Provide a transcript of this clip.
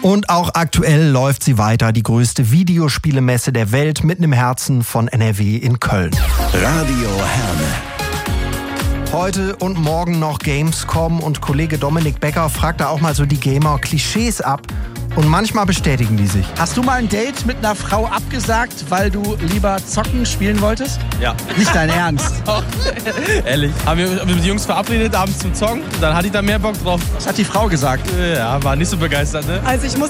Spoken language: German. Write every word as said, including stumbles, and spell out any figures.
Und auch aktuell läuft sie weiter, die größte Videospielemesse der Welt, mitten im Herzen von N R W in Köln. Radio Herne. Heute und morgen noch Gamescom und Kollege Dominik Becker fragt da auch mal so die Gamer-Klischees ab. Und manchmal bestätigen die sich. Hast du mal ein Date mit einer Frau abgesagt, weil du lieber zocken spielen wolltest? Ja. Nicht dein Ernst? Ehrlich. Haben wir mit den Jungs verabredet, abends zum Zocken. Dann hatte ich da mehr Bock drauf. Was hat die Frau gesagt? Ja, war nicht so begeistert, ne? Also ich muss